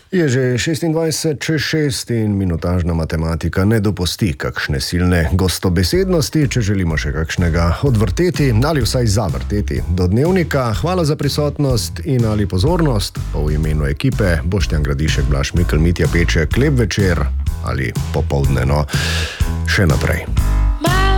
Je že 26 čez 6 in minutažna matematika ne dopusti kakšne silne gostobesednosti, če želimo še kakšnega odvrteti ali vsaj zavrteti do dnevnika. Hvala za prisotnost in ali pozornost. V imenu ekipe Boštjan Gradišek, Blaž Mikl, Mitja Peček, lep večer ali popoldne, no, še naprej.